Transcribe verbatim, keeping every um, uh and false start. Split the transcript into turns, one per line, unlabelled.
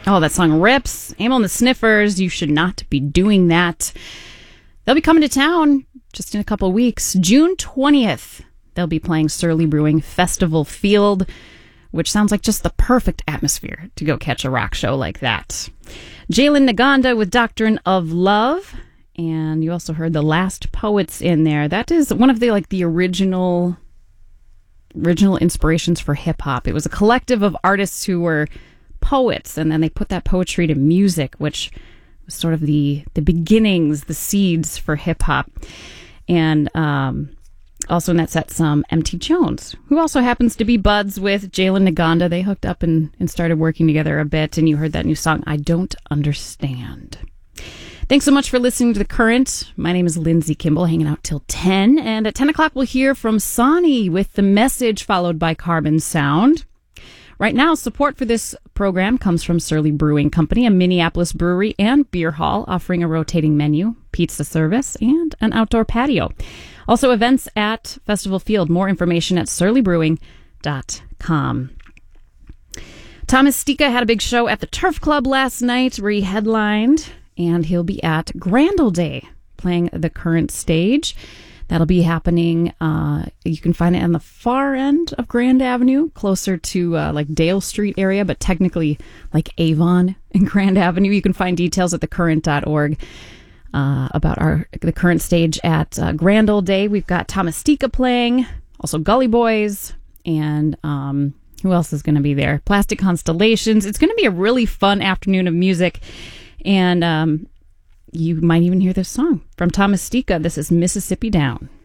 Oh, that song rips. Amyl and the Sniffers, You Should Not Be Doing That. They'll be coming to town just in a couple of weeks. June twentieth, they'll be playing Surly Brewing Festival Field, which sounds like just the perfect atmosphere to go catch a rock show like that. Jalen Naganda with Doctrine of Love. And you also heard The Last Poets in there. That is one of the like the original original inspirations for hip-hop. It was a collective of artists who were poets, and then they put that poetry to music, which was sort of the the beginnings, the seeds for hip-hop. And um, also in that set, some M T Jones, who also happens to be buds with Jalen Naganda. They hooked up and, and started working together a bit, and you heard that new song, I Don't Understand. Thanks so much for listening to The Current. My name is Lindsay Kimball, hanging out till ten. And at ten o'clock, we'll hear from Sonny with The Message, followed by Carbon Sound. Right now, support for this program comes from Surly Brewing Company, a Minneapolis brewery and beer hall offering a rotating menu, pizza service, and an outdoor patio. Also, events at Festival Field. More information at surly brewing dot com. Thomas Stika had a big show at the Turf Club last night where he headlined, and he'll be at Grandel Day playing the Current stage. That'll be happening, uh, you can find it on the far end of Grand Avenue, closer to uh, like Dale Street area, but technically like Avon and Grand Avenue. You can find details at the current dot org uh, about our the Current stage at uh, Grandel Day. We've got Thomas Stika playing, also Gully Boys, and um, who else is going to be there? Plastic Constellations. It's going to be a really fun afternoon of music, and um, you might even hear this song from Thomas Stika. This is Mississippi Down.